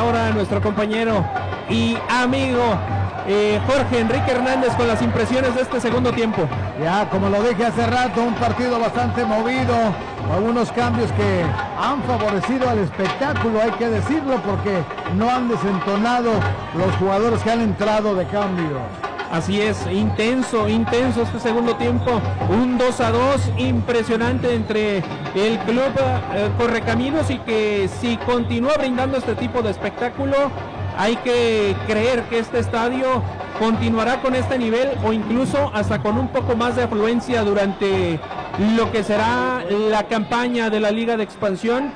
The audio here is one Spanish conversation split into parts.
ahora nuestro compañero y amigo Jorge Enrique Hernández con las impresiones de este segundo tiempo. Ya, como lo dije hace rato, un partido bastante movido, algunos cambios que han favorecido al espectáculo, hay que decirlo, porque no han desentonado los jugadores que han entrado de cambio. Así es, intenso este segundo tiempo, un 2-2 impresionante entre el club Correcaminos, y que si continúa brindando este tipo de espectáculo, hay que creer que este estadio continuará con este nivel o incluso hasta con un poco más de afluencia durante lo que será la campaña de la Liga de Expansión,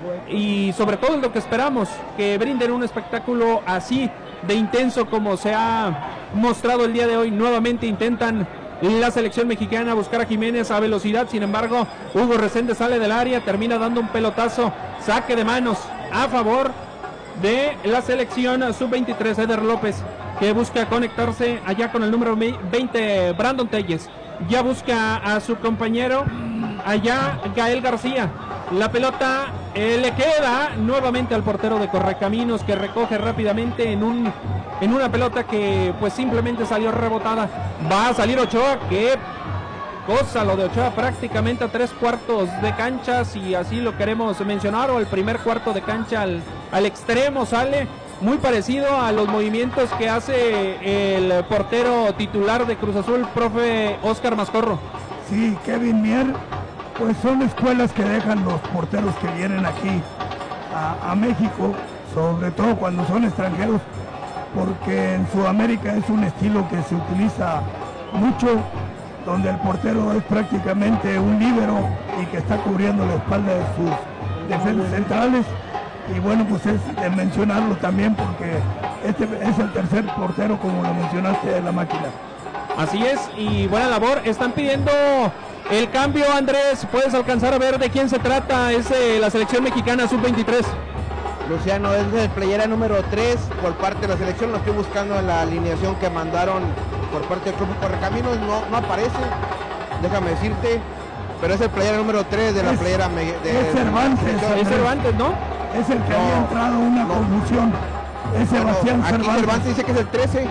y sobre todo lo que esperamos, que brinden un espectáculo así de intenso como se ha mostrado el día de hoy. Nuevamente intentan la selección mexicana buscar a Jiménez a velocidad, sin embargo Hugo Resende sale del área, termina dando un pelotazo, saque de manos a favor de la selección sub-23. Eder López, que busca conectarse allá con el número 20, Brandon Telles, ya busca a su compañero allá, Gael García. La pelota le queda nuevamente al portero de Correcaminos, que recoge rápidamente en una pelota que pues simplemente salió rebotada. Va a salir Ochoa, que cosa lo de Ochoa, prácticamente a 3/4 de cancha, si así lo queremos mencionar, o el primer cuarto de cancha al extremo sale, muy parecido a los movimientos que hace el portero titular de Cruz Azul, profe Oscar Mascorro. Sí, Kevin Mier, pues son escuelas que dejan los porteros que vienen aquí a México, sobre todo cuando son extranjeros, porque en Sudamérica es un estilo que se utiliza mucho, donde el portero es prácticamente un líbero y que está cubriendo la espalda de sus defensas centrales. Y bueno, pues es de mencionarlo también, porque este es el tercer portero, como lo mencionaste, de la máquina. Así es, y buena labor. Están pidiendo el cambio, Andrés. ¿Puedes alcanzar a ver de quién se trata? Es la selección mexicana sub-23. Luciano, es el playera número 3 por parte de la selección. Lo estoy buscando en la alineación que mandaron por parte del club Correcaminos. No aparece, déjame decirte, pero es el playera número 3 de la playera es Cervantes. Es Cervantes, ¿no? Es el que había entrado una confusión. Es Sebastián Cervantes. Aquí Cervantes dice que es el 13.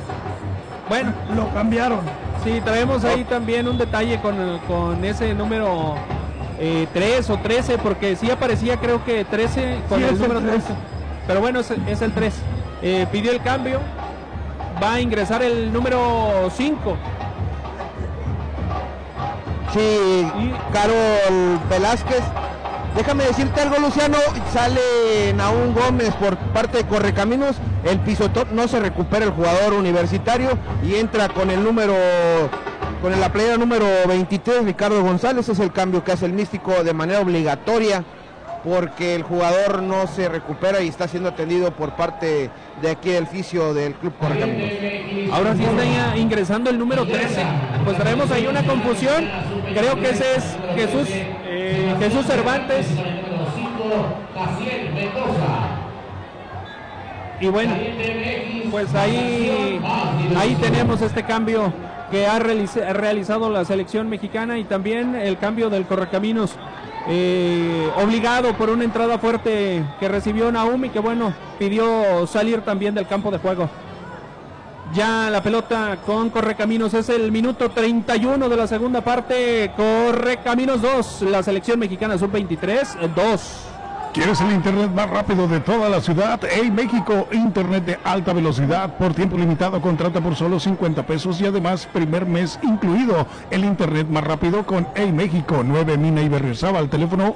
Bueno, lo cambiaron. Sí, traemos ahí también un detalle con ese número 3 o 13, porque sí aparecía, creo que 13 con el número 13. Pero bueno, es el 3. Pidió el cambio. Va a ingresar el número 5. Sí, Carol Velázquez. Déjame decirte algo, Luciano, sale Naún Gómez por parte de Correcaminos, el pisotón, no se recupera el jugador universitario y entra con la playera número 23, Ricardo González. Es el cambio que hace el Místico de manera obligatoria, porque el jugador no se recupera y está siendo atendido por parte de aquí del fisio del club Correcaminos. Ahora sí está ingresando el número 13, pues traemos ahí una confusión. Creo que ese es Jesús Cervantes. Y bueno, pues ahí tenemos este cambio que ha realizado la selección mexicana, y también el cambio del Correcaminos, obligado por una entrada fuerte que recibió Naum, y que bueno, pidió salir también del campo de juego. Ya la pelota con Correcaminos, es el minuto 31 de la segunda parte. Correcaminos 2, la selección mexicana sub-23 2. ¿Quieres el internet más rápido de toda la ciudad? Hey México, internet de alta velocidad por tiempo limitado, contrata por solo 50 pesos y además primer mes incluido. El internet más rápido con Hey México, 9 Mina y Berriozábal, teléfono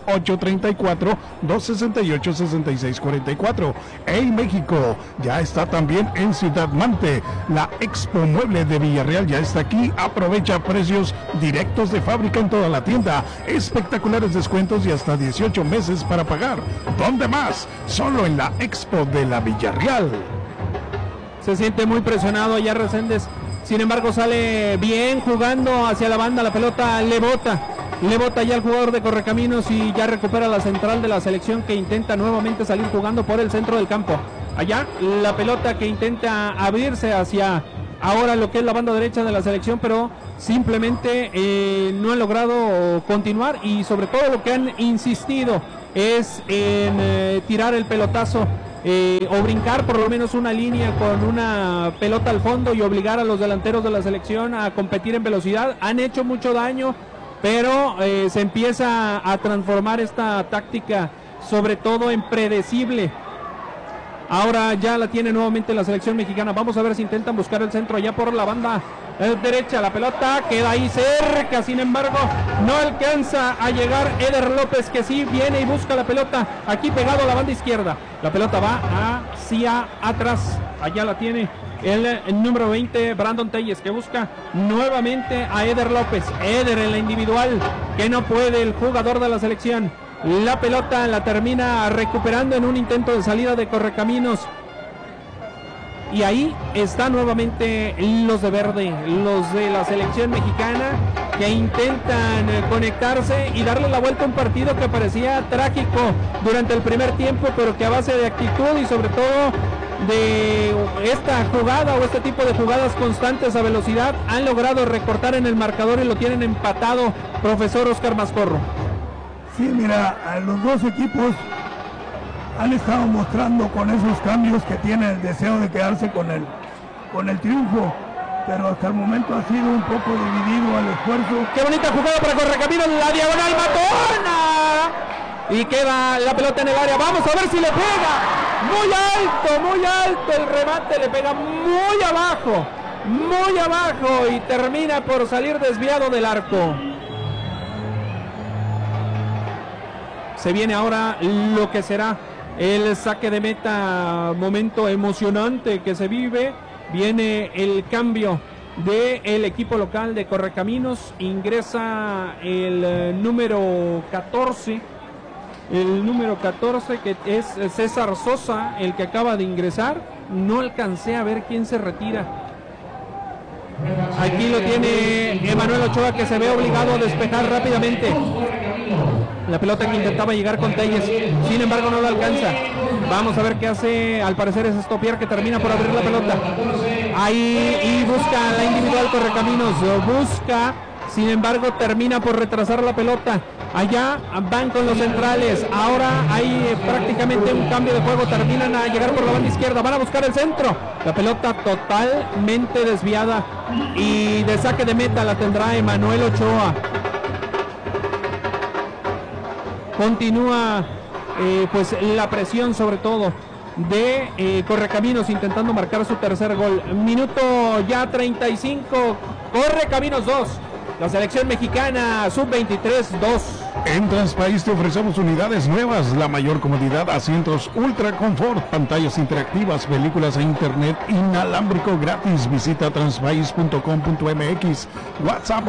834-268-6644. Hey México, ya está también en Ciudad Mante. La Expo Mueble de Villarreal ya está aquí. Aprovecha precios directos de fábrica en toda la tienda. Espectaculares descuentos y hasta 18 meses para pagar. ¿Dónde más? Solo en la Expo de la Villarreal. Se siente muy presionado allá Reséndez. Sin embargo, sale bien jugando hacia la banda. La pelota le bota ya el jugador de Correcaminos, y ya recupera la central de la selección, que intenta nuevamente salir jugando por el centro del campo. Allá la pelota que intenta abrirse hacia ahora lo que es la banda derecha de la selección, pero simplemente no han logrado continuar, y sobre todo lo que han insistido es en tirar el pelotazo o brincar por lo menos una línea con una pelota al fondo y obligar a los delanteros de la selección a competir en velocidad. Han hecho mucho daño, pero se empieza a transformar esta táctica, sobre todo en predecible. Ahora ya la tiene nuevamente la selección mexicana. Vamos a ver si intentan buscar el centro allá por la banda derecha. La pelota queda ahí cerca, sin embargo no alcanza a llegar Eder López, que sí viene y busca la pelota aquí pegado a la banda izquierda. La pelota va hacia atrás. Allá la tiene el número 20, Brandon Telles, que busca nuevamente a Eder López. Eder en la individual, que no puede el jugador de la selección. La pelota la termina recuperando en un intento de salida de Correcaminos. Y ahí está nuevamente los de verde, los de la selección mexicana, que intentan conectarse y darle la vuelta a un partido que parecía trágico durante el primer tiempo, pero que a base de actitud y sobre todo de esta jugada o este tipo de jugadas constantes a velocidad han logrado recortar en el marcador y lo tienen empatado, profesor Oscar Mascorro. Sí, mira, los dos equipos han estado mostrando con esos cambios que tienen el deseo de quedarse con el triunfo, pero hasta el momento ha sido un poco dividido el esfuerzo. ¡Qué bonita jugada para Correcaminos! La diagonal matona y queda la pelota en el área. Vamos a ver si le pega. Muy alto el remate, le pega muy abajo y termina por salir desviado del arco. Se viene ahora lo que será el saque de meta, momento emocionante que se vive. Viene el cambio del equipo local de Correcaminos. Ingresa el número 14. El número 14, que es César Sosa, el que acaba de ingresar. No alcancé a ver quién se retira. Aquí lo tiene Emanuel Ochoa, que se ve obligado a despejar rápidamente. La pelota que intentaba llegar con Telles, sin embargo no lo alcanza. Vamos a ver qué hace. Al parecer es Estopiar, que termina por abrir la pelota. Ahí y busca la individual Correcaminos. Busca, sin embargo termina por retrasar la pelota. Allá van con los centrales. Ahora hay prácticamente un cambio de juego. Terminan a llegar por la banda izquierda. Van a buscar el centro. La pelota totalmente desviada. Y de saque de meta la tendrá Emanuel Ochoa. Continúa pues la presión, sobre todo de Correcaminos, intentando marcar su tercer gol. Minuto ya 35. Correcaminos 2, la selección mexicana sub-23 2. En Transpaís te ofrecemos unidades nuevas, la mayor comodidad, asientos ultra confort, pantallas interactivas, películas e internet inalámbrico gratis. Visita transpaís.com.mx, WhatsApp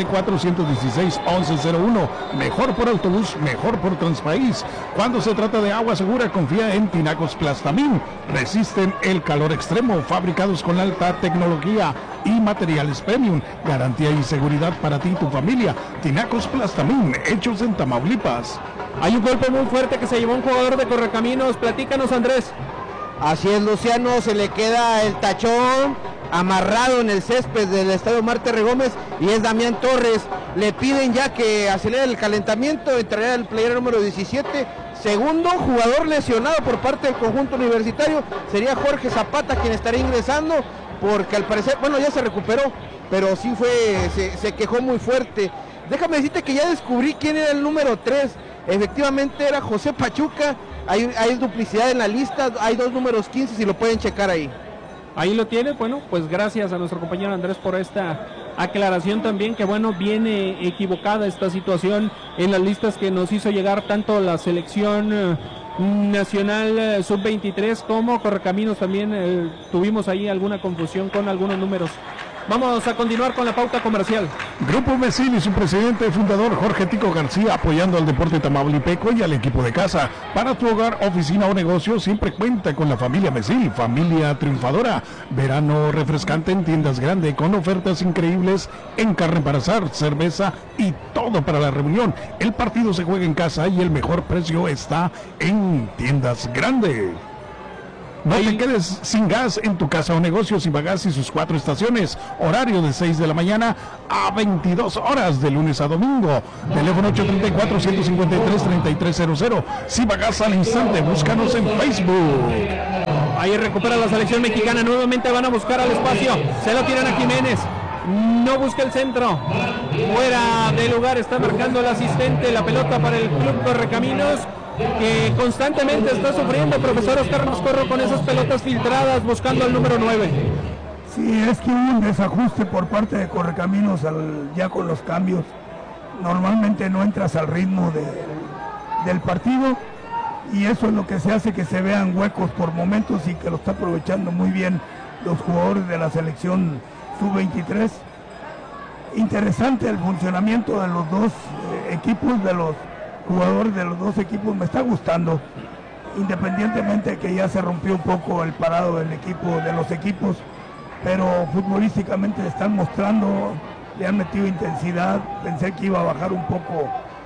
834-116-1101. Mejor por autobús, mejor por Transpaís. Cuando se trata de agua segura, confía en Tinacos Plastamin. Resisten el calor extremo, fabricados con alta tecnología y materiales premium. Garantía y seguridad para ti y tu familia. Tinacos Plastamin, hechos en Tamaulipas. Hay un golpe muy fuerte que se llevó un jugador de Correcaminos. Platícanos, Andrés. Así es, Luciano, se le queda el tachón amarrado en el césped del estadio Marte Gómez y es Damián Torres. Le piden ya que acelere el calentamiento, entrará el player número 17. Segundo jugador lesionado por parte del conjunto universitario sería Jorge Zapata, quien estaría ingresando, porque al parecer, bueno, ya se recuperó, pero sí se quejó muy fuerte. Déjame decirte que ya descubrí quién era el número 3. Efectivamente era José Pachuca. Hay duplicidad en la lista, hay dos números 15, si lo pueden checar ahí. Ahí lo tiene. Bueno, pues gracias a nuestro compañero Andrés por esta aclaración también, que bueno, viene equivocada esta situación en las listas que nos hizo llegar tanto la selección nacional sub-23 como Correcaminos. También tuvimos ahí alguna confusión con algunos números. Vamos a continuar con la pauta comercial. Grupo Mesil y su presidente fundador Jorge Tico García, apoyando al deporte tamaulipeco y al equipo de casa. Para tu hogar, oficina o negocio, siempre cuenta con la familia Mesil, familia triunfadora. Verano refrescante en Tiendas Grande, con ofertas increíbles en carne para asar, cerveza y todo para la reunión. El partido se juega en casa y el mejor precio está en Tiendas Grande. No te quedes sin gas en tu casa o negocio. Sibagas y sus 4 estaciones. Horario de 6 de la mañana a 22 horas de lunes a domingo. Teléfono 834-153-3300. Sibagas al instante. Búscanos en Facebook. Ahí recupera la selección mexicana. Nuevamente van a buscar al espacio. Se lo tiran a Jiménez. No busca el centro. Fuera de lugar está marcando el asistente. La pelota para el Club Correcaminos, que constantemente está sufriendo, profesor Oscar Moscorro, con esas pelotas filtradas buscando al número 9. Sí, es que hubo un desajuste por parte de Correcaminos ya con los cambios. Normalmente no entras al ritmo del partido, y eso es lo que se hace que se vean huecos por momentos, y que lo está aprovechando muy bien los jugadores de la selección sub-23. Interesante el funcionamiento de los dos equipos, de los jugadores de los dos equipos. Me está gustando, independientemente de que ya se rompió un poco el parado del equipo, de los equipos, pero futbolísticamente están mostrando, le han metido intensidad. Pensé que iba a bajar un poco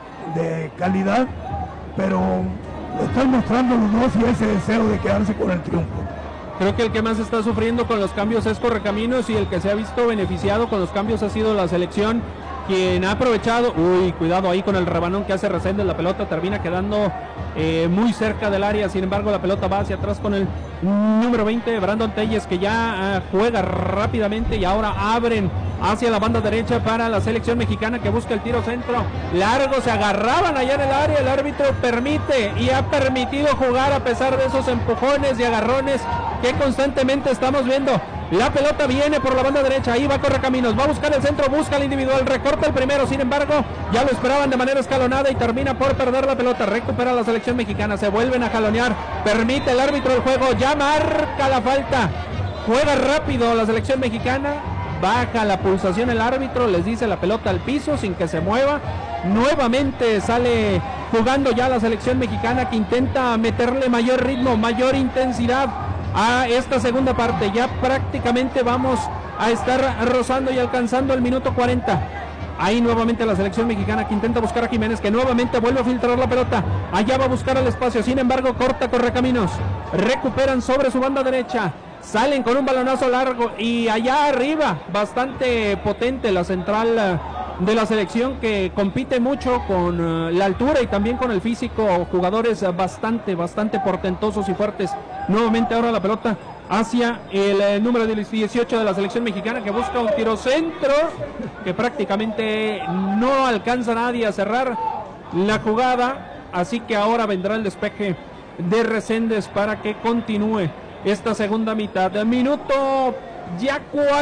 de calidad, pero lo están mostrando los dos, y ese deseo de quedarse con el triunfo. Creo que el que más está sufriendo con los cambios es Correcaminos, y el que se ha visto beneficiado con los cambios ha sido la selección, quien ha aprovechado. Cuidado ahí con el rebanón que hace Reséndez. La pelota termina quedando muy cerca del área. Sin embargo, la pelota va hacia atrás con el número 20, Brandon Telles, que ya juega rápidamente, y ahora abren hacia la banda derecha para la selección mexicana, que busca el tiro centro largo. Se agarraban allá en el área. El árbitro permite y ha permitido jugar a pesar de esos empujones y agarrones que constantemente estamos viendo. La pelota viene por la banda derecha, ahí va Correcaminos, va a buscar el centro, busca el individual, recorta el primero. Sin embargo, ya lo esperaban de manera escalonada y termina por perder la pelota. Recupera la selección mexicana, se vuelven a jalonear, permite el árbitro el juego, ya marca la falta. Juega rápido la selección mexicana, baja la pulsación el árbitro, les dice la pelota al piso sin que se mueva. Nuevamente sale jugando ya la selección mexicana, que intenta meterle mayor ritmo, mayor intensidad a esta segunda parte. Ya prácticamente vamos a estar rozando y alcanzando el minuto 40. Ahí nuevamente la selección mexicana, que intenta buscar a Jiménez, que nuevamente vuelve a filtrar la pelota. Allá va a buscar el espacio, sin embargo corta Correcaminos. Recuperan sobre su banda derecha, salen con un balonazo largo, y allá arriba bastante potente la central de la selección, que compite mucho con la altura y también con el físico. Jugadores bastante portentosos y fuertes. Nuevamente ahora la pelota hacia el número 18 de la selección mexicana, que busca un tiro centro que prácticamente no alcanza nadie a cerrar la jugada. Así que ahora vendrá el despeje de Reséndez para que continúe esta segunda mitad. Minuto ya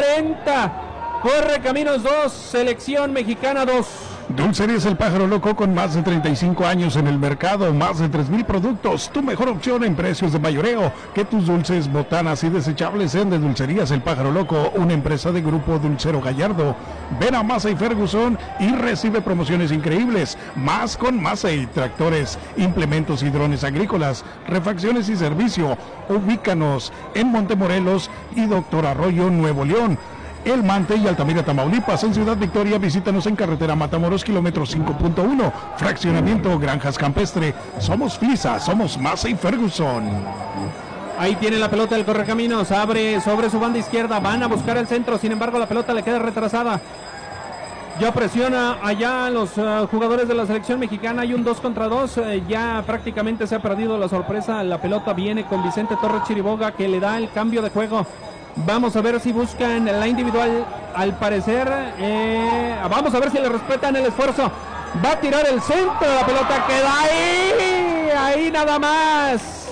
40. Correcaminos 2, selección mexicana 2. Dulcerías El Pájaro Loco, con más de 35 años en el mercado, más de 3,000 productos, tu mejor opción en precios de mayoreo. Que tus dulces, botanas y desechables sean de Dulcerías El Pájaro Loco, una empresa de Grupo Dulcero Gallardo. Ven a Massey Ferguson y recibe promociones increíbles. Más con Massey, tractores, implementos y drones agrícolas, refacciones y servicio. Ubícanos en Montemorelos y Doctor Arroyo, Nuevo León. El Mante y Altamira, Tamaulipas. En Ciudad Victoria, visítanos en carretera Matamoros, kilómetro 5.1, fraccionamiento Granjas Campestre. Somos Flisa, somos Massey Ferguson. Ahí tiene la pelota del Correcaminos, abre sobre su banda izquierda, van a buscar el centro, sin embargo la pelota le queda retrasada. Ya presiona allá los jugadores de la selección mexicana. Hay un 2 contra 2. Ya prácticamente se ha perdido la sorpresa. La pelota viene con Vicente Torres Chiriboga, que le da el cambio de juego. Vamos a ver si buscan la individual. Al parecer, vamos a ver si le respetan el esfuerzo. Va a tirar el centro, la pelota queda ahí nada más.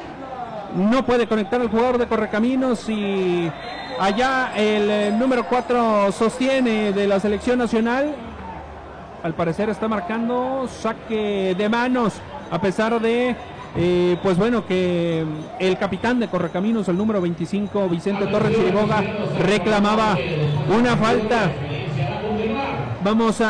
No puede conectar el jugador de Correcaminos, y allá el número 4 sostiene de la selección nacional. Al parecer está marcando saque de manos, a pesar de pues bueno, que el capitán de Correcaminos, el número 25, Vicente Torres Chiriboga, reclamaba una falta. Vamos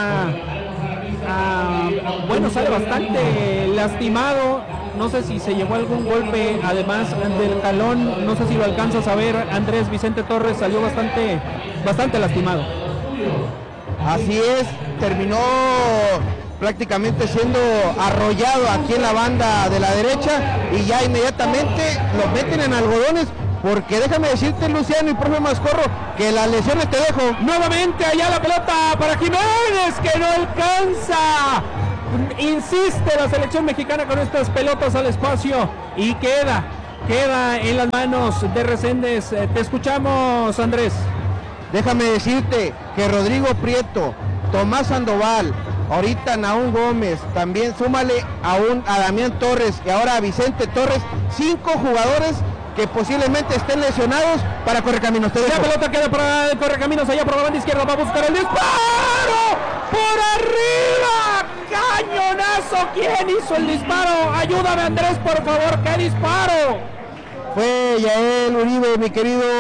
bueno, sale bastante lastimado. No sé si se llevó algún golpe, además del jalón. No sé si lo alcanzas a ver, Andrés. Vicente Torres salió bastante lastimado. Así es, terminó prácticamente siendo arrollado aquí en la banda de la derecha y ya inmediatamente lo meten en algodones, porque déjame decirte, Luciano y profe Mascorro, que las lesiones te dejo. Nuevamente allá la pelota para Jiménez, que no alcanza. Insiste la selección mexicana con estas pelotas al espacio y queda en las manos de Reséndez. Te escuchamos, Andrés. Déjame decirte que Rodrigo Prieto, Tomás Sandoval, ahorita Naún Gómez, también súmale a Damián Torres y ahora a Vicente Torres, 5 jugadores que posiblemente estén lesionados para Correcaminos. La pelota queda para el Correcaminos, allá por la banda izquierda, va a buscar el disparo, por arriba, cañonazo. ¿Quién hizo el disparo? Ayúdame, Andrés, por favor, ¿qué disparo? Fue Yael Uribe, mi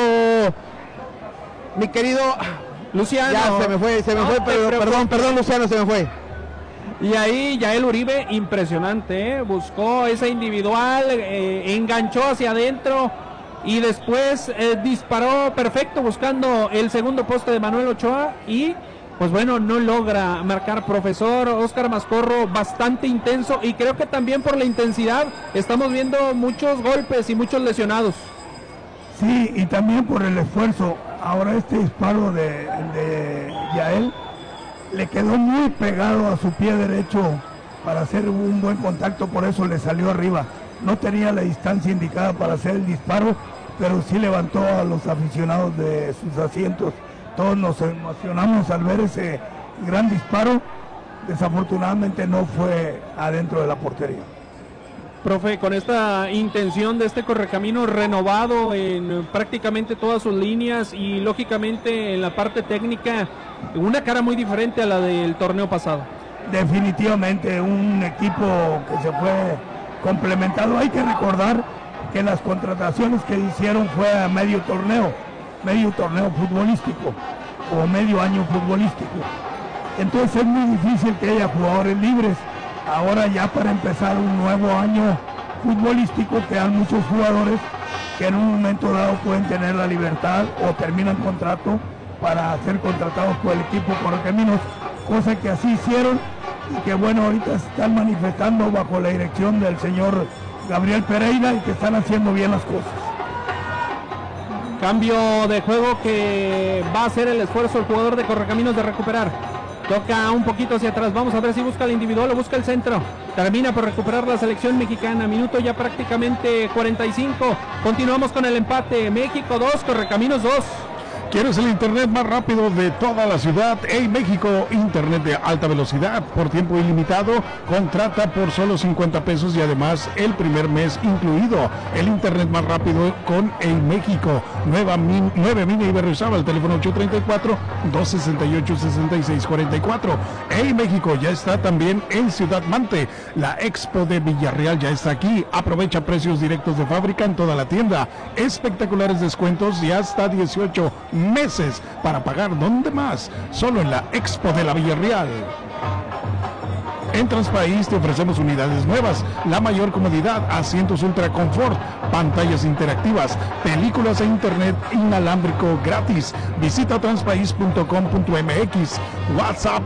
querido Luciano. Ya se me fue, perdón, Luciano, se me fue. Y ahí Yael Uribe, impresionante, buscó esa individual, enganchó hacia adentro y después disparó perfecto buscando el segundo poste de Manuel Ochoa y pues bueno, no logra marcar. Profesor Óscar Mascorro, bastante intenso y creo que también por la intensidad estamos viendo muchos golpes y muchos lesionados. Sí, y también por el esfuerzo. Ahora este disparo de Yael le quedó muy pegado a su pie derecho para hacer un buen contacto, por eso le salió arriba. No tenía la distancia indicada para hacer el disparo, pero sí levantó a los aficionados de sus asientos. Todos nos emocionamos al ver ese gran disparo. Desafortunadamente no fue adentro de la portería. Profe, con esta intención de este Correcaminos renovado en prácticamente todas sus líneas y lógicamente en la parte técnica, una cara muy diferente a la del torneo pasado. Definitivamente un equipo que se fue complementado. Hay que recordar que las contrataciones que hicieron fue a medio torneo futbolístico o medio año futbolístico. Entonces es muy difícil que haya jugadores libres. Ahora ya para empezar un nuevo año futbolístico quedan muchos jugadores que en un momento dado pueden tener la libertad o terminan contrato para ser contratados por el equipo Correcaminos, cosa que así hicieron y que bueno, ahorita se están manifestando bajo la dirección del señor Gabriel Pereira y que están haciendo bien las cosas. Cambio de juego que va a hacer el esfuerzo el jugador de Correcaminos de recuperar. Toca un poquito hacia atrás, vamos a ver si busca el individual o busca el centro. Termina por recuperar la selección mexicana, minuto ya prácticamente 45. Continuamos con el empate, México 2, Correcaminos 2. ¿Quieres el internet más rápido de toda la ciudad? En México, internet de alta velocidad por tiempo ilimitado. Contrata por solo 50 pesos y además el primer mes incluido. El internet más rápido con En México. 9 Mina y Berriozábal, teléfono 834-268-6644. En México ya está también en Ciudad Mante. La Expo de Villarreal ya está aquí. Aprovecha precios directos de fábrica en toda la tienda. Espectaculares descuentos y hasta 18 meses para pagar. ¿Dónde más? Solo en la Expo de la Villarreal. En Transpaís te ofrecemos unidades nuevas, la mayor comodidad, asientos ultra confort, pantallas interactivas, películas e internet inalámbrico gratis. Visita transpaís.com.mx, WhatsApp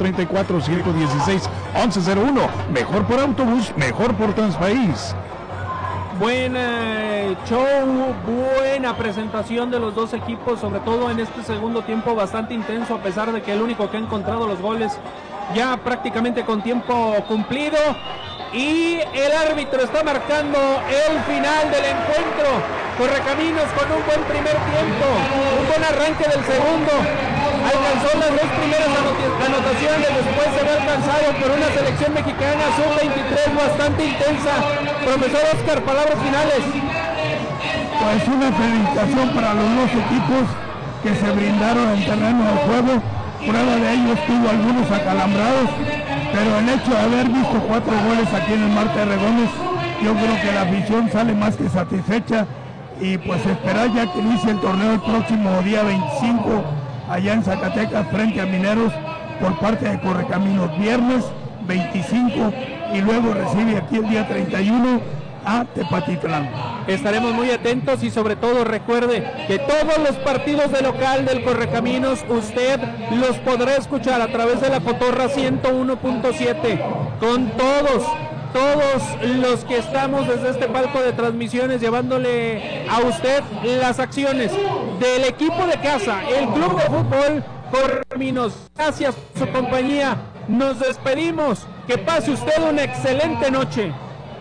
834-116-1101. Mejor por autobús, mejor por Transpaís. Buen show, buena presentación de los dos equipos, sobre todo en este segundo tiempo bastante intenso, a pesar de que el único que ha encontrado los goles ya prácticamente con tiempo cumplido. Y el árbitro está marcando el final del encuentro. Correcaminos con un buen primer tiempo, un buen arranque del segundo. Alcanzó las dos primeras anotaciones, después se ve alcanzado por una selección mexicana sub-23 bastante intensa. Profesor Óscar, palabras finales. Pues una felicitación para los dos equipos que se brindaron en terreno de juego. Prueba de ello estuvo algunos acalambrados, pero el hecho de haber visto 4 goles aquí en el Marte de Regones, yo creo que la afición sale más que satisfecha y pues esperar ya que inicie el torneo el próximo día 25 allá en Zacatecas frente a Mineros por parte de Correcaminos, viernes 25 y luego recibe aquí el día 31 a Tepatitlán. Estaremos muy atentos y sobre todo recuerde que todos los partidos de local del Correcaminos usted los podrá escuchar a través de la Cotorra 101.7 con todos los que estamos desde este palco de transmisiones llevándole a usted las acciones del equipo de casa, el Club de Fútbol Correcaminos. Gracias por su compañía. Nos despedimos. Que pase usted una excelente noche.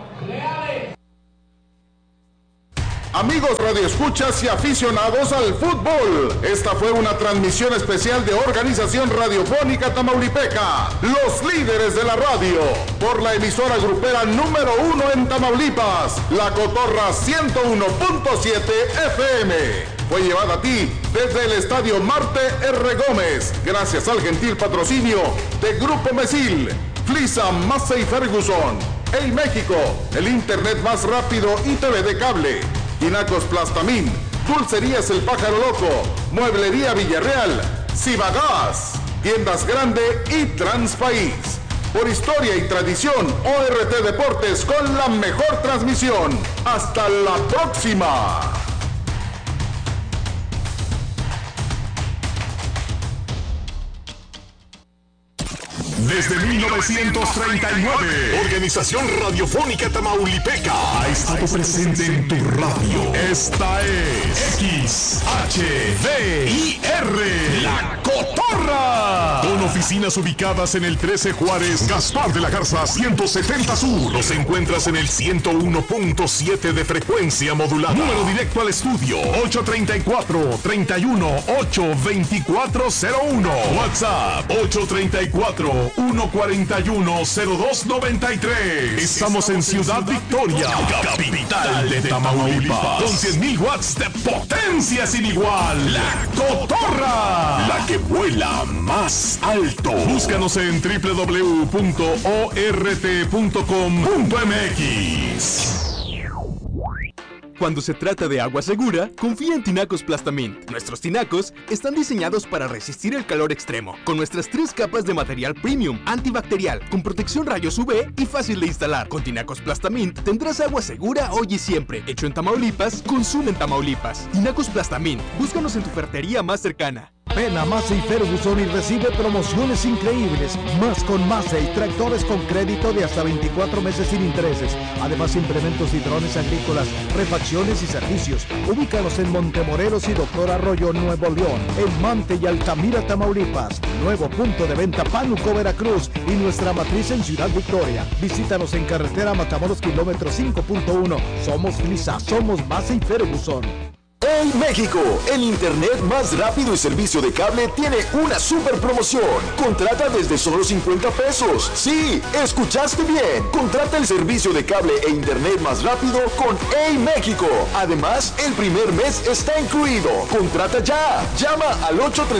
Amigos radioescuchas y aficionados al fútbol, esta fue una transmisión especial de Organización Radiofónica Tamaulipeca, los líderes de la radio, por la emisora grupera número 1 en Tamaulipas, la Cotorra 101.7 FM. Fue llevada a ti desde el Estadio Marte R. Gómez, gracias al gentil patrocinio de Grupo Mesil, Flisa, Massey Ferguson, Hey México, el internet más rápido y TV de cable, Tinacos Plastamín, Dulcerías El Pájaro Loco, Mueblería Villarreal, Cibagas, Tiendas Grande y Transpaís. Por historia y tradición, ORT Deportes con la mejor transmisión. ¡Hasta la próxima! Desde 1939, Organización Radiofónica Tamaulipeca ha estado presente en tu radio. Esta es XHVIR, La Cotorra. Con oficinas ubicadas en el 13 Juárez, Gaspar de la Garza 170 Sur. Los encuentras en el 101.7 de frecuencia modulada. Número directo al estudio 834-31-82401. WhatsApp 834-141-0293. Estamos en Ciudad Victoria, capital de Tamaulipas, con 100.000 watts de potencia sin igual. La Cotorra, la que vuela más alto. Búscanos en www.ort.com.mx. Cuando se trata de agua segura, confía en Tinacos Plastamint. Nuestros tinacos están diseñados para resistir el calor extremo, con nuestras 3 capas de material premium, antibacterial, con protección rayos UV y fácil de instalar. Con Tinacos Plastamint tendrás agua segura hoy y siempre. Hecho en Tamaulipas, consume en Tamaulipas. Tinacos Plastamint, búscanos en tu ferretería más cercana. Ven a Massey Ferguson y recibe promociones increíbles. Más con Massey, tractores con crédito de hasta 24 meses sin intereses. Además, implementos y drones agrícolas, refacciones y servicios. Ubícanos en Montemorelos y Doctor Arroyo, Nuevo León, en Mante y Altamira, Tamaulipas. Nuevo punto de venta Pánuco, Veracruz y nuestra matriz en Ciudad Victoria. Visítanos en carretera Matamoros, kilómetro 5.1. Somos Flisa, somos Massey Ferguson. Hey México, el internet más rápido y servicio de cable tiene una super promoción. Contrata desde solo 50 pesos. Sí, escuchaste bien. Contrata el servicio de cable e internet más rápido con Hey México. Además, el primer mes está incluido. Contrata ya. Llama al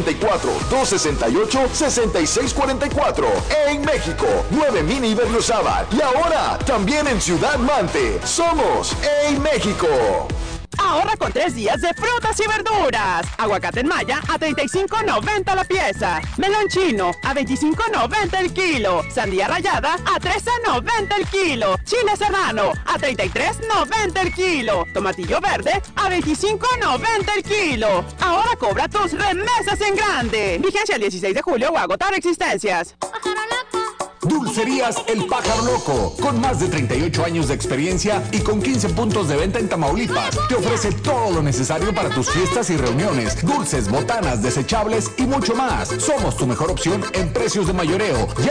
834-268-6644. Hey México, 9 Mini Berriozábal. Y ahora, también en Ciudad Mante. Somos Hey México. Ahorra con 3 días de frutas y verduras. Aguacate en Maya a $35.90 la pieza. Melón chino a $25.90 el kilo. Sandía rallada a $13.90 el kilo. Chile serrano a $33.90 el kilo. Tomatillo verde a $25.90 el kilo. Ahora cobra tus remesas en grande. Vigencia el 16 de julio o agotar existencias. Dulcerías El Pájaro Loco, con más de 38 años de experiencia y con 15 puntos de venta en Tamaulipas, te ofrece todo lo necesario para tus fiestas y reuniones, dulces, botanas, desechables y mucho más. Somos tu mejor opción en precios de mayoreo.